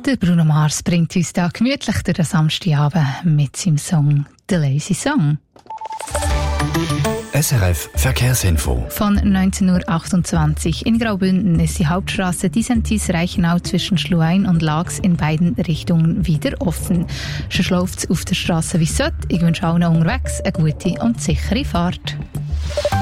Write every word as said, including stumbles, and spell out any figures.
Der Bruno Mars bringt uns da gemütlich durch den Samstagabend mit seinem Song «The Lazy Song». S R F Verkehrsinfo. Von neunzehn Uhr achtundzwanzig in Graubünden ist die Hauptstraße Disentis-Reichenau zwischen Schluein und Laax in beiden Richtungen wieder offen. Schon läuft es auf der Straße wie sollte. Ich wünsche allen unterwegs eine gute und sichere Fahrt.